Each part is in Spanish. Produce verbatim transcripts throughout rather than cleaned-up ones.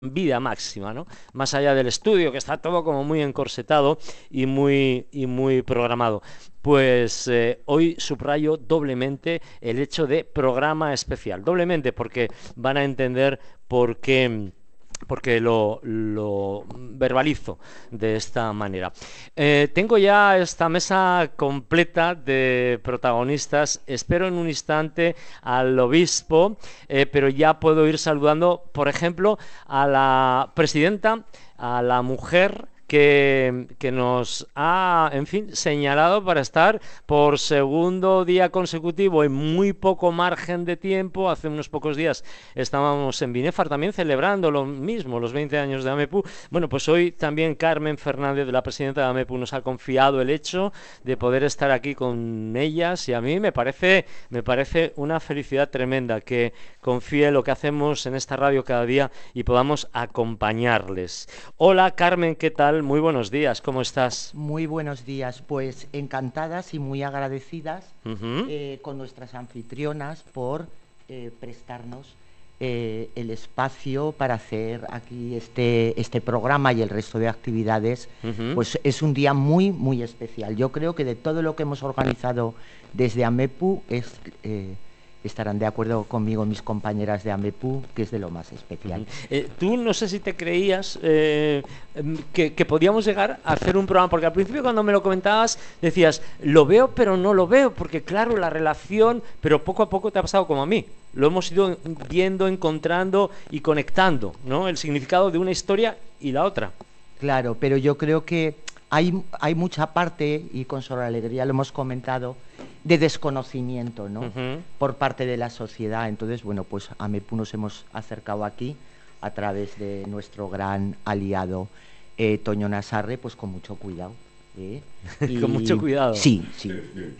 vida máxima, ¿no? Más allá del estudio, que está todo como muy encorsetado y muy, y muy programado. Pues eh, hoy subrayo doblemente el hecho de programa especial. Doblemente porque van a entender por qué porque lo, lo verbalizo de esta manera. Eh, tengo ya esta mesa completa de protagonistas. Espero en un instante al obispo, eh, pero ya puedo ir saludando, por ejemplo, a la presidenta, a la mujer que, que nos ha, en fin, señalado para estar por segundo día consecutivo en muy poco margen de tiempo. Hace unos pocos días estábamos en Binefar también celebrando lo mismo, los veinte años de AMEPU. Bueno, pues hoy también Carmen Fernández, la presidenta de AMEPU, nos ha confiado el hecho de poder estar aquí con ellas, y a mí me parece, me parece una felicidad tremenda que confíe en lo que hacemos en esta radio cada día y podamos acompañarles. Hola Carmen, ¿qué tal? Muy buenos días, ¿cómo estás? Muy buenos días, pues encantadas y muy agradecidas Uh-huh. eh, con nuestras anfitrionas por eh, prestarnos eh, el espacio para hacer aquí este, este programa y el resto de actividades. Uh-huh. Pues es un día muy, muy especial. Yo creo que de todo lo que hemos organizado desde AMEPU es... Eh, estarán de acuerdo conmigo mis compañeras de AMEPU, que es de lo más especial. Uh-huh. Eh, tú no sé si te creías eh, que, que podíamos llegar a hacer un programa, porque al principio cuando me lo comentabas decías, lo veo pero no lo veo, porque claro, la relación, pero poco a poco te ha pasado como a mí. Lo hemos ido viendo, encontrando y conectando, ¿no? El significado de una historia y la otra. Claro, pero yo creo que hay, hay mucha parte, y con Sor Alegría lo hemos comentado, de desconocimiento, ¿no? Uh-huh. Por parte de la sociedad. Entonces, bueno, pues a AMEPU nos hemos acercado aquí a través de nuestro gran aliado eh, Toño Nasarre, pues con mucho cuidado. ¿eh? Y, con mucho cuidado. Sí, sí.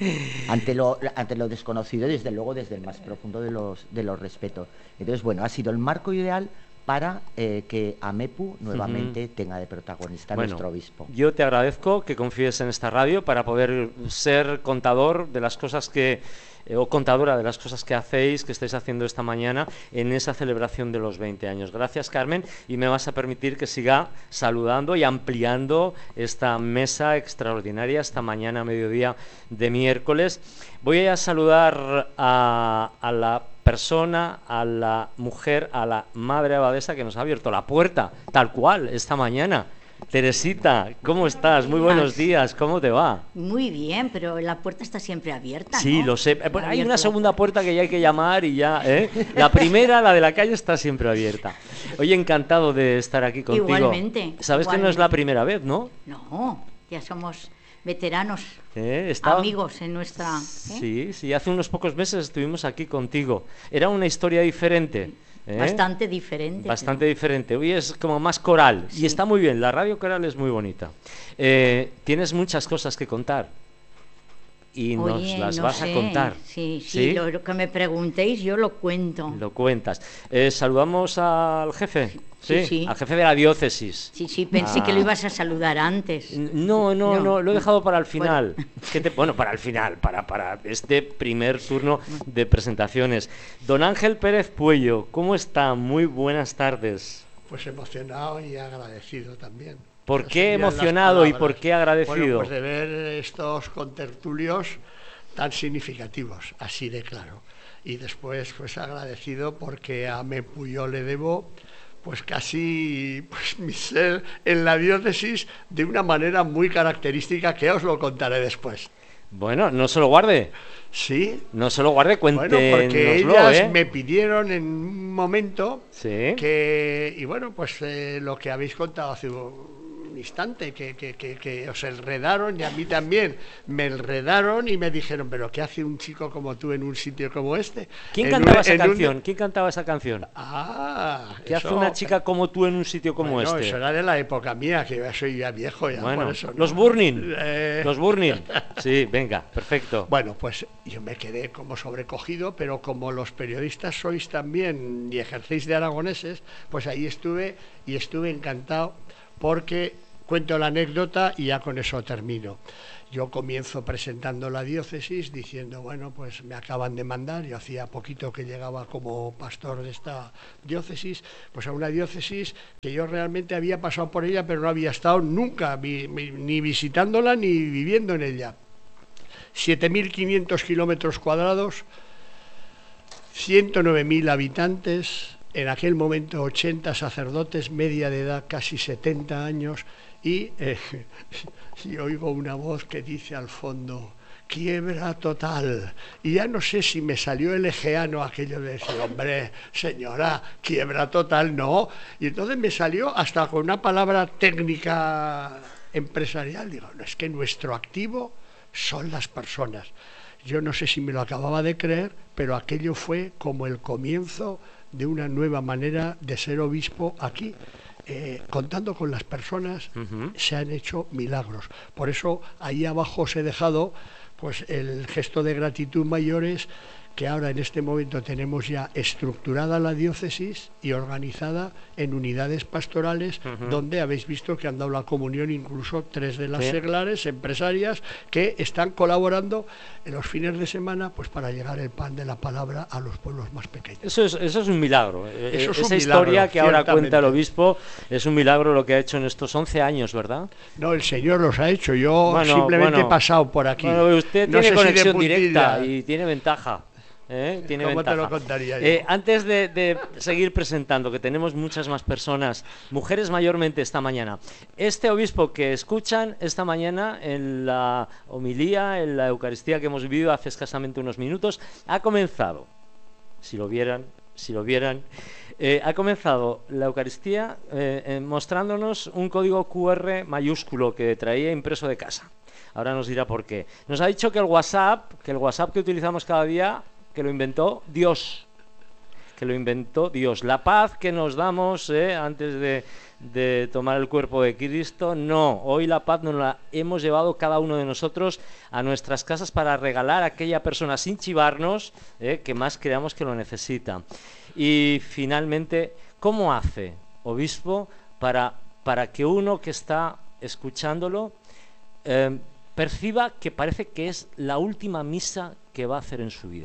Ante lo, ante lo desconocido, desde luego, desde el más profundo de los, de los respetos. Entonces, bueno, ha sido el marco ideal para eh, que AMEPU nuevamente uh-huh. tenga de protagonista bueno, nuestro obispo. Yo te agradezco que confíes en esta radio para poder ser contador de las cosas que, eh, o contadora de las cosas que hacéis, que estáis haciendo esta mañana en esa celebración de los veinte años. Gracias, Carmen, y me vas a permitir que siga saludando y ampliando esta mesa extraordinaria esta mañana, mediodía de miércoles. Voy a saludar a, a la persona, a la mujer, a la madre abadesa que nos ha abierto la puerta, tal cual, esta mañana. Teresita, ¿cómo estás? Muy buenos días, ¿cómo te va? Muy bien, pero la puerta está siempre abierta, ¿no? Sí, lo sé. Bueno, hay una segunda puerta que ya hay que llamar y ya, ¿eh? La primera, la de la calle, está siempre abierta. Oye, encantado de estar aquí contigo. Igualmente. Sabes igualmente. que no es la primera vez, ¿no? No, ya somos veteranos, ¿Eh? Estaba... amigos en nuestra... ¿eh? Sí, sí, hace unos pocos meses estuvimos aquí contigo. Era una historia diferente. ¿Eh? Bastante diferente. Bastante pero... diferente. Hoy es como más coral, sí. Y está muy bien. La radio coral es muy bonita. Eh, tienes muchas cosas que contar y Oye, nos las no vas sé. a contar. Sí, sí, sí. Lo, lo que me preguntéis yo lo cuento. Lo cuentas. Eh, saludamos al jefe. Sí. ¿Sí? Sí, sí. Al jefe de la diócesis. Sí, sí, pensé ah. que lo ibas a saludar antes. No, no, no, no lo he dejado para el final. Bueno, ¿Qué te... bueno para el final, para, para este primer turno de presentaciones. Don Ángel Pérez Puello, ¿cómo está? Muy buenas tardes. Pues emocionado y agradecido también. ¿Por qué emocionado y por qué agradecido? Bueno, pues de ver estos contertulios tan significativos, así de claro. Y después, pues agradecido porque a AMEPU yo le debo... pues casi pues, mi ser en la diócesis de una manera muy característica que os lo contaré después. Bueno, no se lo guarde. Sí. No se lo guarde, cuéntenoslo. Bueno, porque ellas ¿eh? me pidieron en un momento ¿Sí? que, y bueno, pues eh, lo que habéis contado hace un instante, que, que, que, que os enredaron y a mí también me enredaron y me dijeron, pero ¿qué hace un chico como tú en un sitio como este? ¿Quién en cantaba un, esa canción? Un... ¿Quién cantaba esa canción? Ah, ¿qué eso... hace una chica como tú en un sitio como bueno, este? Eso era de la época mía, que ya soy ya viejo ya, bueno, por eso, ¿no? Los Burning, eh... los Burning. Sí, venga, perfecto. Bueno, pues yo me quedé como sobrecogido, pero como los periodistas sois también y ejercéis de aragoneses, pues ahí estuve y estuve encantado porque cuento la anécdota y ya con eso termino. Yo comienzo presentando la diócesis diciendo, bueno, pues me acaban de mandar, yo hacía poquito que llegaba como pastor de esta diócesis, pues a una diócesis que yo realmente había pasado por ella, pero no había estado nunca ni, ni visitándola ni viviendo en ella. siete mil quinientos kilómetros cuadrados, ciento nueve mil habitantes, en aquel momento ochenta sacerdotes, media de edad casi setenta años, y, eh, y oigo una voz que dice al fondo, quiebra total. Y ya no sé si me salió el egeano aquello de decir, hombre, señora, quiebra total, no. Y entonces me salió hasta con una palabra técnica empresarial, digo, no, es que nuestro activo son las personas. Yo no sé si me lo acababa de creer, pero aquello fue como el comienzo de una nueva manera de ser obispo aquí. Eh, contando con las personas, uh-huh. se han hecho milagros. Por eso ahí abajo os he dejado pues el gesto de gratitud mayores, que ahora en este momento tenemos ya estructurada la diócesis y organizada en unidades pastorales, uh-huh. donde habéis visto que han dado la comunión incluso tres de las sí. seglares empresarias que están colaborando en los fines de semana pues para llegar el pan de la palabra a los pueblos más pequeños. Eso es, eso es un milagro. Eso es Esa un historia milagro, que ahora ciertamente. cuenta el obispo es un milagro lo que ha hecho en estos once años, ¿verdad? No, el Señor los ha hecho, yo bueno, simplemente bueno, he pasado por aquí. Bueno, usted no tiene sé conexión si directa y tiene ventaja. ¿Eh? Tiene ¿Cómo ventaja. te lo contaría yo? Eh, antes de, de seguir presentando, que tenemos muchas más personas, mujeres mayormente esta mañana, este obispo que escuchan esta mañana en la homilía, en la Eucaristía que hemos vivido hace escasamente unos minutos, ha comenzado, si lo vieran, si lo vieran, eh, ha comenzado la Eucaristía eh, eh, mostrándonos un código cu erre mayúsculo que traía impreso de casa. Ahora nos dirá por qué. Nos ha dicho que el WhatsApp, que el WhatsApp que utilizamos cada día, que lo inventó Dios, que lo inventó Dios. La paz que nos damos eh, antes de, de tomar el cuerpo de Cristo, no. Hoy la paz nos la hemos llevado cada uno de nosotros a nuestras casas para regalar a aquella persona sin chivarnos eh, que más creamos que lo necesita. Y finalmente, ¿cómo hace, obispo, para, para que uno que está escuchándolo eh, perciba que parece que es la última misa que va a hacer en su vida?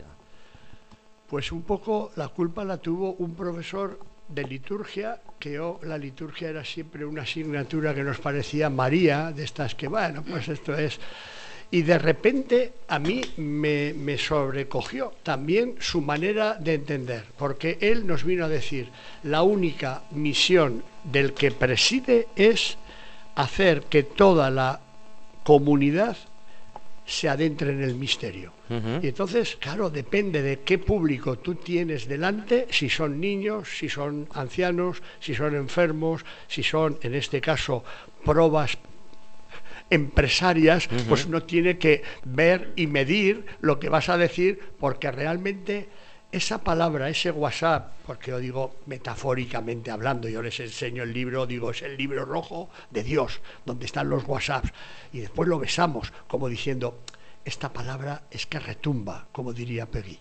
Pues un poco la culpa la tuvo un profesor de liturgia, que yo, la liturgia era siempre una asignatura que nos parecía María, de estas que, bueno, pues esto es... Y de repente a mí me, me sobrecogió también su manera de entender, porque él nos vino a decir, la única misión del que preside es hacer que toda la comunidad se adentre en el misterio. Uh-huh. Y entonces, claro, depende de qué público tú tienes delante, si son niños, si son ancianos, si son enfermos, si son, en este caso, probas empresarias, uh-huh. pues uno tiene que ver y medir lo que vas a decir, porque realmente esa palabra, ese WhatsApp, porque yo digo metafóricamente hablando, yo les enseño el libro, digo, es el libro rojo de Dios, donde están los WhatsApps, y después lo besamos, como diciendo, esta palabra es que retumba, como diría Peggy.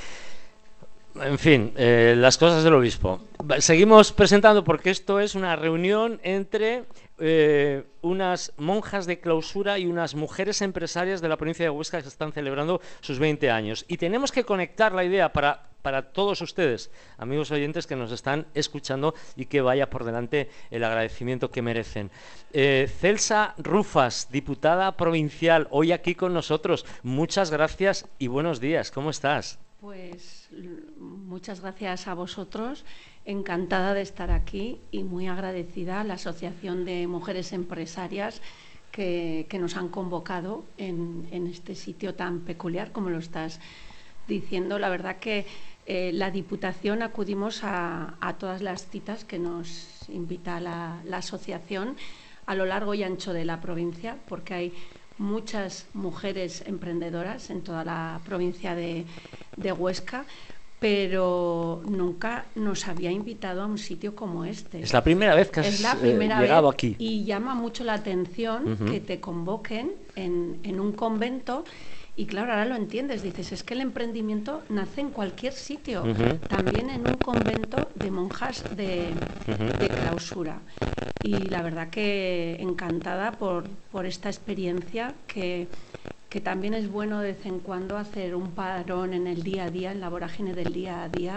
En fin, eh, las cosas del obispo. Seguimos presentando porque esto es una reunión entre eh, unas monjas de clausura y unas mujeres empresarias de la provincia de Huesca que están celebrando sus veinte años. Y tenemos que conectar la idea para, para todos ustedes, amigos oyentes que nos están escuchando, y que vaya por delante el agradecimiento que merecen. Eh, Celsa Rufas, diputada provincial, hoy aquí con nosotros. Muchas gracias y buenos días. ¿Cómo estás? Pues muchas gracias a vosotros, encantada de estar aquí y muy agradecida a la Asociación de Mujeres Empresarias que, que nos han convocado en, en este sitio tan peculiar como lo estás diciendo. La verdad que eh, la Diputación acudimos a, a todas las citas que nos invita la, la asociación a lo largo y ancho de la provincia, porque hay muchas mujeres emprendedoras en toda la provincia de, de Huesca, pero nunca nos había invitado a un sitio como este. Es la primera vez que has es la primera eh, llegado vez, aquí. Y llama mucho la atención uh-huh. que te convoquen en, en un convento Y claro, ahora lo entiendes, dices, es que el emprendimiento nace en cualquier sitio, Ujú. también en un convento de monjas de, Ujú. de clausura. Y la verdad que encantada por, por esta experiencia, que, que también es bueno de vez en cuando hacer un parón en el día a día, en la vorágine del día a día,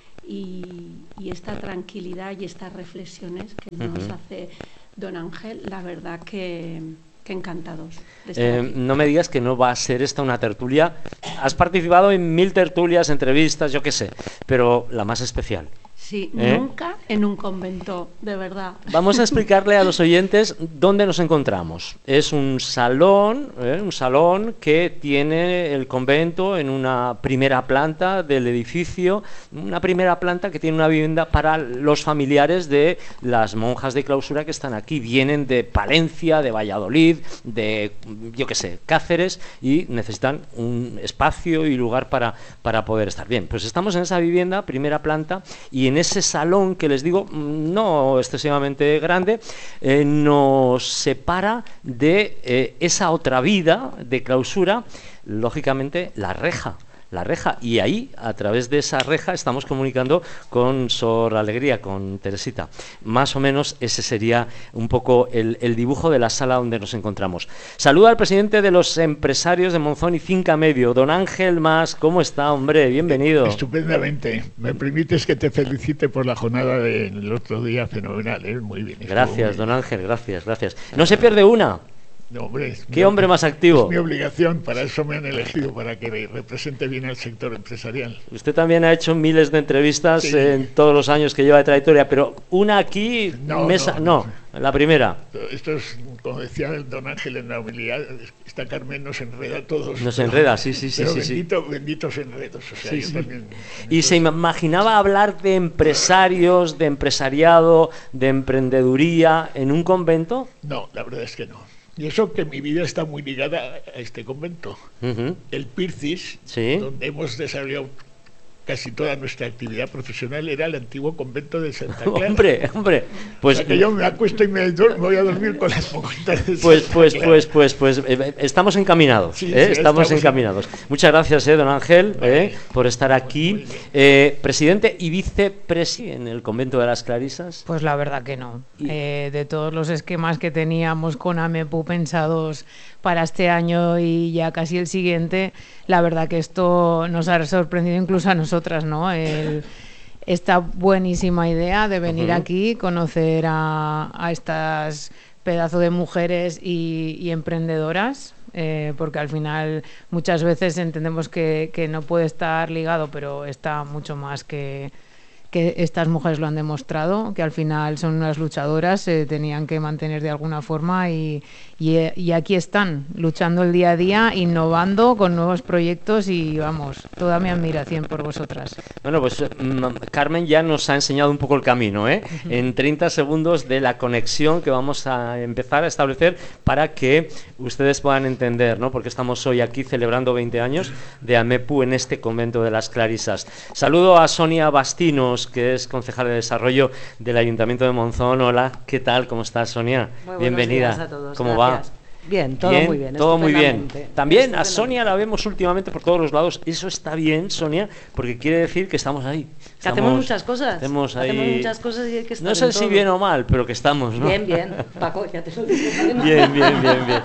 y, y esta tranquilidad y estas reflexiones que nos Ujú. hace don Ángel, la verdad que... que encantados de estar Eh, aquí. no me digas que no va a ser esta una tertulia. Has participado en mil tertulias, entrevistas, yo qué sé, pero la más especial. Sí, ¿Eh? nunca en un convento, de verdad. Vamos a explicarle a los oyentes dónde nos encontramos. Es un salón, ¿eh? un salón que tiene el convento en una primera planta del edificio, una primera planta que tiene una vivienda para los familiares de las monjas de clausura que están aquí. Vienen de Palencia, de Valladolid, de, yo qué sé, Cáceres, y necesitan un espacio y lugar para, para poder estar bien. Pues estamos en esa vivienda, primera planta, y en ese salón que les digo, no excesivamente grande, eh, nos separa de eh, esa otra vida de clausura, lógicamente la reja. La reja, y ahí, a través de esa reja, estamos comunicando con Sor Alegría, con Teresita. Más o menos ese sería un poco el, el dibujo de la sala donde nos encontramos. Saluda al presidente de los empresarios de Monzón y Finca Medio, don Ángel Mas. ¿Cómo está, hombre? Bienvenido. Estupendamente. ¿Me permites que te felicite por la jornada del otro día? Fenomenal, ¿eh? Muy bien. Gracias, muy don bien. Ángel, gracias, gracias. No se pierde una. No, hombre, es ¿Qué mi- hombre más activo? Es mi obligación, para eso me han elegido, para que represente bien al sector empresarial. Usted también ha hecho miles de entrevistas Sí. en todos los años que lleva de trayectoria, pero una aquí, No, mesa, no, no, la primera. Esto es, como decía el don Ángel en la humildad, esta Carmen nos enreda a todos. Nos pero- enreda, sí, sí, sí, pero sí, sí. bendito, benditos enredos. O sea, Sí, yo sí. también. Y se imaginaba hablar de empresarios, de empresariado, de emprendeduría en un convento. No, la verdad es que no. Y eso que mi vida está muy ligada a este convento. Ujú. El Pircis, Sí. donde hemos desarrollado casi toda nuestra actividad profesional, era el antiguo convento de Santa Clara. Hombre, hombre, O pues, sea que yo me acuesto y me, dur- me voy a dormir con las monjitas de pues, Santa pues, Clara. pues, pues, pues, eh, estamos encaminados, Sí, ¿eh? sí, estamos estamos en- encaminados. Muchas gracias, eh, don Ángel, Vale. eh, por estar aquí. Muy bien. Eh, presidente y vicepresidente en el convento de las Clarisas. Pues la verdad que no. Y- Eh, de todos los esquemas que teníamos con AMEPU pensados para este año y ya casi el siguiente, la verdad que esto nos ha sorprendido incluso a nosotras, ¿no? El- esta buenísima idea de venir Ujú. aquí, conocer a, a estas pedazo de mujeres y, y emprendedoras, eh, porque al final muchas veces entendemos que, que no puede estar ligado, pero está mucho más que que estas mujeres lo han demostrado, que al final son unas luchadoras, se tenían que mantener de alguna forma y, y, y aquí están, luchando el día a día, innovando con nuevos proyectos y vamos, toda mi admiración por vosotras. Bueno, pues mm, Carmen ya nos ha enseñado un poco el camino, ¿eh? En treinta segundos de la conexión que vamos a empezar a establecer para que ustedes puedan entender, ¿no? Porque estamos hoy aquí celebrando veinte años de AMEPU en este convento de las Clarisas. Saludo a Sonia Bastinos, que es concejal de Desarrollo del Ayuntamiento de Monzón. Hola, ¿qué tal? ¿Cómo estás, Sonia? Muy buenos Bienvenida. días a todos, ¿Cómo gracias. va? Bien, todo muy bien. Todo muy bien. estupendamente, También a estupendamente. Sonia la vemos últimamente por todos los lados. Eso está bien, Sonia, porque quiere decir que estamos ahí. Que Estamos- hacemos muchas cosas. Hacemos ahí... Hacemos muchas cosas y hay que estar No sé en si todo. bien o mal, pero que estamos, ¿no? Bien, bien. Paco, ya te lo digo. Bien, bien, bien, bien.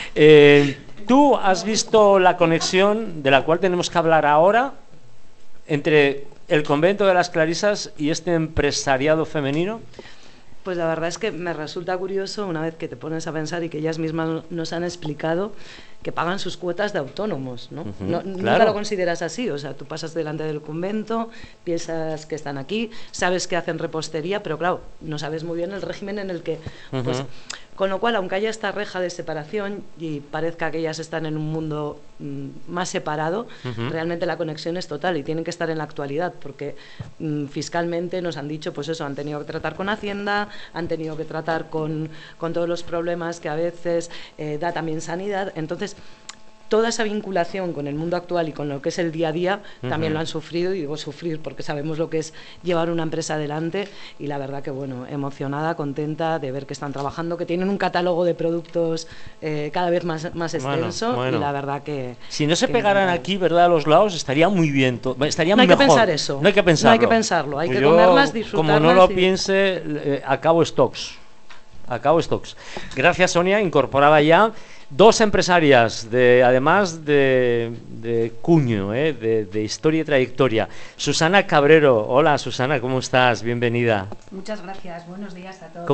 Eh, Tú has visto la conexión de la cual tenemos que hablar ahora entre el convento de las Clarisas y este empresariado femenino. Pues la verdad es que me resulta curioso una vez que te pones a pensar y que ellas mismas nos han explicado que pagan sus cuotas de autónomos, ¿no? Ujú, No- claro. Nunca lo consideras así, o sea, tú pasas delante del convento, piensas que están aquí, sabes que hacen repostería, pero claro, no sabes muy bien el régimen en el que... Pues, Ujú. con lo cual, aunque haya esta reja de separación y parezca que ellas están en un mundo mm, más separado, Ujú. realmente la conexión es total y tienen que estar en la actualidad, porque mm, fiscalmente nos han dicho, pues eso, han tenido que tratar con Hacienda, han tenido que tratar con, con todos los problemas que a veces eh, da también Sanidad. Entonces, toda esa vinculación con el mundo actual y con lo que es el día a día también Ujú. lo han sufrido, y digo sufrir porque sabemos lo que es llevar una empresa adelante, y la verdad que bueno, emocionada, contenta de ver que están trabajando, que tienen un catálogo de productos eh, cada vez más, más Bueno, extenso, bueno. y la verdad que... Si no se que pegaran encantado. aquí, ¿verdad? A los lados, estaría muy bien. to- Estaría No hay que mejor. pensar eso. No hay que No pensarlo. hay que pensarlo, hay Pues que yo, comerlas, como no lo disfrutarlas y- piense, eh, acabo stocks. Acabo stocks. Gracias, Sonia, incorporada ya. Dos empresarias, de, además de, de cuño, eh, de, de historia y trayectoria. Susana Cabrero. Hola, Susana, ¿cómo estás? Bienvenida. Muchas gracias, buenos días a todos.